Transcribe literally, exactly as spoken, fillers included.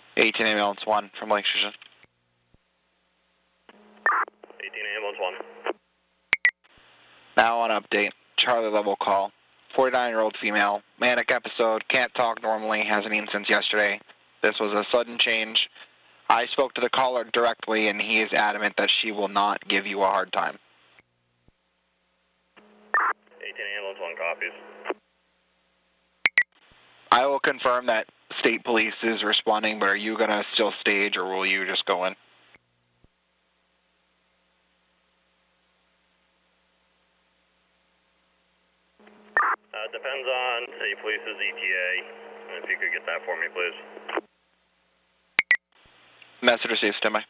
eighteen ambulance one from Lake Station. eighteen ambulance one. Now on update, Charlie level call. forty-nine-year-old female, manic episode, can't talk normally, hasn't eaten since yesterday. This was a sudden change. I spoke to the caller directly, and he is adamant that she will not give you a hard time. eighteen ambulance one copies. I will confirm that state police is responding, but are you going to still stage, or will you just go in? Uh, depends on state police's E T A. If you could get that for me, please. Message received, standby.